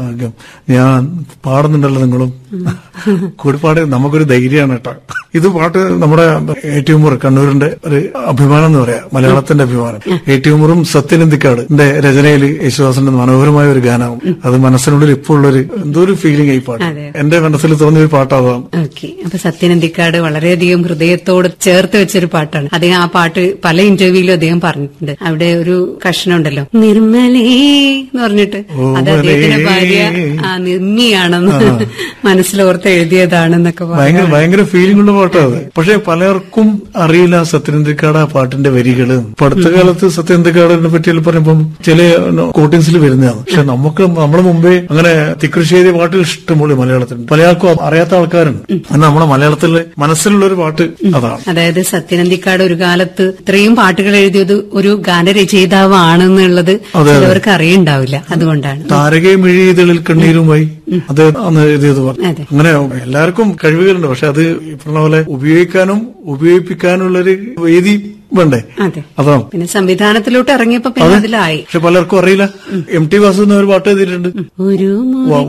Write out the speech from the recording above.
ഞാൻ പാടുന്നുണ്ടല്ലോ നിങ്ങളും കൂടി പാടി നമുക്കൊരു ധൈര്യമാണ് കേട്ടോ. ഇത് പാട്ട് നമ്മുടെ ഏറ്റുമുർ കണ്ണൂരിന്റെ ഒരു അഭിമാനം എന്ന് പറയാം, മലയാളത്തിന്റെ അഭിമാനം. ഏറ്റുമുറും സത്യനന്ദിക്കാടിന്റെ രചനയിൽ യേശുദാസിന്റെ മനോഹരമായ ഒരു ഗാനവും അത് മനസ്സിനുള്ളിൽ ഇപ്പോൾ ഉള്ളൊരു എന്തോ ഒരു ഫീലിംഗ് ആയി പാട്ട് എന്റെ മനസ്സിൽ തോന്നിയ ഒരു പാട്ടാവാം. ഓക്കെ, അപ്പൊ സത്യനന്ദിക്കാട് വളരെയധികം ഹൃദയത്തോട് ചേർത്ത് വെച്ചൊരു പാട്ടാണ്. അദ്ദേഹം ആ പാട്ട് പല ഇന്റർവ്യൂവിലും അദ്ദേഹം പറഞ്ഞിട്ടുണ്ട്. അവിടെ ഒരു കഷ്ണം ഉണ്ടല്ലോ, നിർമ്മലേ എന്ന് പറഞ്ഞിട്ട്, അത് അദ്ദേഹത്തിന്റെ ഭാര്യ നിർമ്മിയാണെന്ന് മനസ്സിലോർത്ത് എഴുതിയതാണെന്നൊക്കെ ഭയങ്കര ഫീലിംഗ് ഉള്ള പാട്ടാണ്. പക്ഷെ പലർക്കും അറിയില്ല സത്യനന്ദിക്കാട് ആ പാട്ടിന്റെ വരികള്. ഇപ്പൊ അടുത്ത കാലത്ത് സത്യനന്ദിക്കാടിനെ പറ്റി പറയുമ്പം ചില കോട്ടിങ്സിൽ വരുന്നതാണ്. പക്ഷെ നമ്മളെ മുമ്പേ അങ്ങനെ തിക്കൃശ്ശേരി പാട്ട് ഇഷ്ടംപോലെ മലയാളത്തിൽ പലർക്കും അറിയാത്ത ആൾക്കാരുണ്ട്. എന്നാൽ നമ്മളെ മലയാളത്തിലെ മനസ്സിലുള്ള ഒരു പാട്ട് അതാണ്. അതായത് സത്യനന്ദിക്കാട് ഒരു കാലത്ത് ഇത്രയും പാട്ടുകൾ എഴുതിയത് ഒരു ഗാനരചയിതാവാണെന്നുള്ളത് ചിലവർക്ക് അറിയണ്ടാവില്ല. അതുകൊണ്ടാണ് താരകെ മിഴിതളിൽ കണ്ണീരുമായി അത് അന്ന് എഴുതിയത്. അങ്ങനെ എല്ലാവർക്കും കഴിവുകളുണ്ട്. പക്ഷെ അത് ഈ പറഞ്ഞ പോലെ ഉപയോഗിക്കാനും ഉപയോഗിപ്പിക്കാനുള്ളൊരു വേദി വേണ്ടേ? അതാണ്. പിന്നെ സംവിധാനത്തിലോട്ട് ഇറങ്ങിയപ്പോ അതിലായി. പക്ഷെ പലർക്കും അറിയില്ല. MT വാസു ഒരു പാട്ട് എഴുതിയിട്ടുണ്ട്,